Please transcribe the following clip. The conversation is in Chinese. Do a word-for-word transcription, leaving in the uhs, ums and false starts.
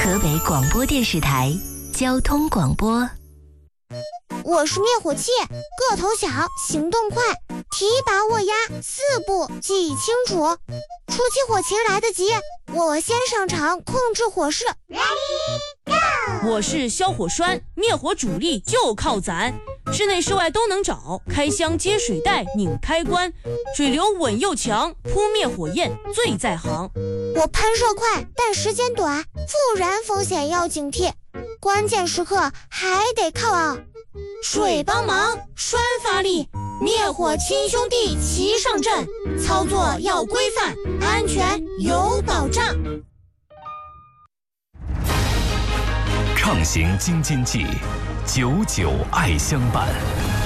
河北广播电视台交通广播。 我是灭火器，个头小，行动快，提拔握压，四步记忆清楚。出起火情来得及，我先上场控制火势。 我是消火栓，灭火主力就靠咱，室内室外都能找，开箱接水带，拧开关，水流稳又强，扑灭火焰最在行。 我喷射快，但时间短，复燃风险要警惕，关键时刻还得靠啊水帮忙，栓发力，灭火亲兄弟齐上阵，操作要规范，安全有保障。 畅行京津冀，久久爱相伴。